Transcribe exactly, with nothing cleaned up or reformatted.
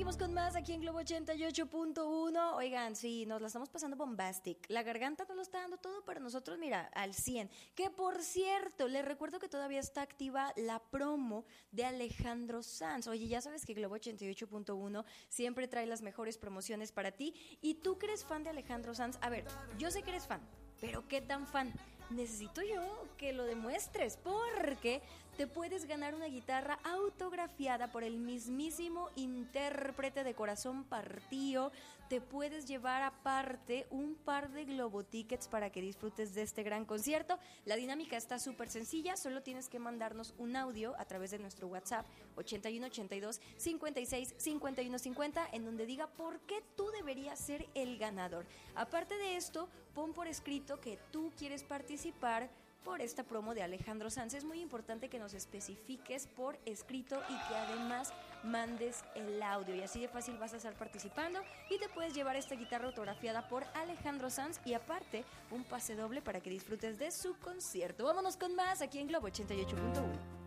Seguimos con más aquí en Globo ochenta y ocho punto uno. Oigan, sí, nos la estamos pasando bombastic. La garganta nos lo está dando todo, pero nosotros, mira, al cien. Que por cierto, les recuerdo que todavía está activa la promo de Alejandro Sanz. Oye, ya sabes que Globo ochenta y ocho punto uno siempre trae las mejores promociones para ti. Y tú que eres fan de Alejandro Sanz, a ver, yo sé que eres fan, pero ¿qué tan fan? Necesito yo que lo demuestres, porque te puedes ganar una guitarra autografiada por el mismísimo intérprete de Corazón Partido. Te puedes llevar aparte un par de Globo Tickets para que disfrutes de este gran concierto. La dinámica está súper sencilla, solo tienes que mandarnos un audio a través de nuestro WhatsApp ochenta y uno ochenta y dos cincuenta y seis cincuenta y uno cincuenta, en donde diga por qué tú deberías ser el ganador. Aparte de esto, pon por escrito que tú quieres participar por esta promo de Alejandro Sanz. Es muy importante que nos especifiques por escrito y que además mandes el audio, y así de fácil vas a estar participando y te puedes llevar esta guitarra autografiada por Alejandro Sanz y aparte un pase doble para que disfrutes de su concierto. Vámonos con más aquí en Globo ochenta y ocho punto uno.